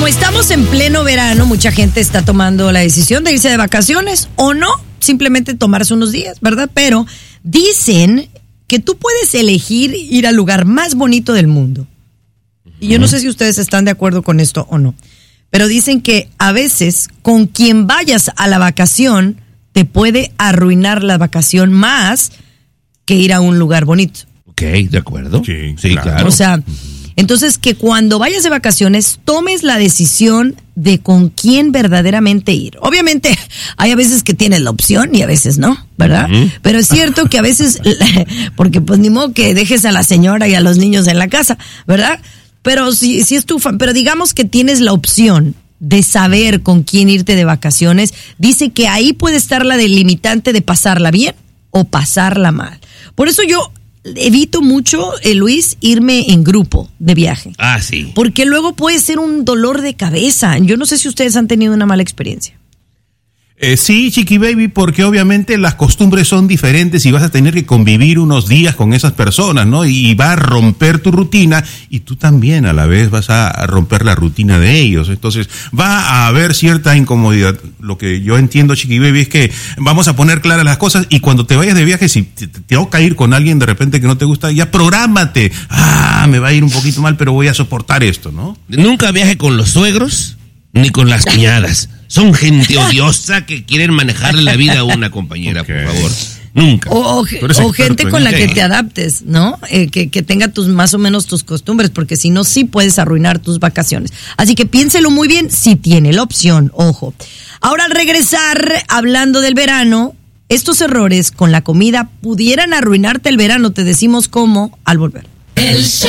como estamos en pleno verano, mucha gente está tomando la decisión de irse de vacaciones o no, simplemente tomarse unos días, ¿verdad? Pero dicen que tú puedes elegir ir al lugar más bonito del mundo. Y yo no sé si ustedes están de acuerdo con esto o no, pero dicen que a veces con quien vayas a la vacación te puede arruinar la vacación más que ir a un lugar bonito. Ok, de acuerdo. Sí, claro. O sea, entonces que cuando vayas de vacaciones tomes la decisión de con quién verdaderamente ir. Obviamente hay a veces que tienes la opción y a veces no, ¿verdad? Pero es cierto que a veces, porque pues ni modo que dejes a la señora y a los niños en la casa, ¿verdad? Pero si es tu pero digamos que tienes la opción de saber con quién irte de vacaciones, dice que ahí puede estar la delimitante de pasarla bien o pasarla mal. Por eso yo evito mucho, Luis, irme en grupo de viaje. Ah, sí. Porque luego puede ser un dolor de cabeza. Yo no sé si ustedes han tenido una mala experiencia. Sí, Chiqui Baby, porque obviamente las costumbres son diferentes y vas a tener que convivir unos días con esas personas, ¿no? Y va a romper tu rutina y tú también a la vez vas a romper la rutina de ellos. Entonces va a haber cierta incomodidad. Lo que yo entiendo, Chiqui Baby, es que vamos a poner claras las cosas y cuando te vayas de viaje, si te toca ir con alguien de repente que no te gusta, ya prográmate. Me va a ir un poquito mal, pero voy a soportar esto, ¿no? Nunca viaje con los suegros ni con las cuñadas. Son gente odiosa que quieren manejarle la vida a una compañera, por favor. Nunca. O gente con la que te adaptes, ¿no? Que tenga más o menos tus costumbres, porque si no, sí puedes arruinar tus vacaciones. Así que piénselo muy bien si tiene la opción, ojo. Ahora al regresar, hablando del verano, estos errores con la comida pudieran arruinarte el verano. Te decimos cómo al volver.